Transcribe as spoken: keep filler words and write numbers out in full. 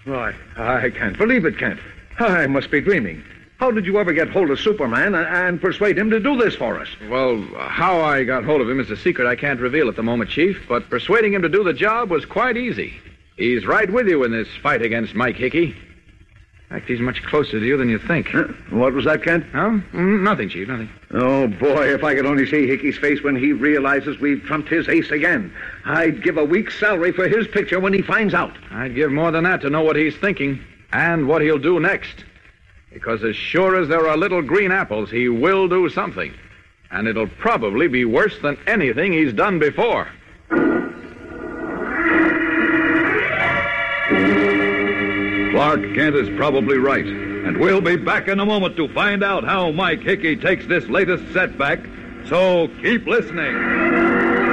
Why, I can't believe it, Kent. I must be dreaming. How did you ever get hold of Superman and, and persuade him to do this for us? Well, how I got hold of him is a secret I can't reveal at the moment, Chief, but persuading him to do the job was quite easy. He's right with you in this fight against Mike Hickey. In fact, he's much closer to you than you think. Huh? What was that, Kent? No? Mm, nothing, Chief, nothing. Oh, boy, if I could only see Hickey's face when he realizes we've trumped his ace again. I'd give a week's salary for his picture when he finds out. I'd give more than that to know what he's thinking and what he'll do next. Because as sure as there are little green apples, he will do something. And it'll probably be worse than anything he's done before. Clark Kent is probably right. And we'll be back in a moment to find out how Mike Hickey takes this latest setback. So keep listening.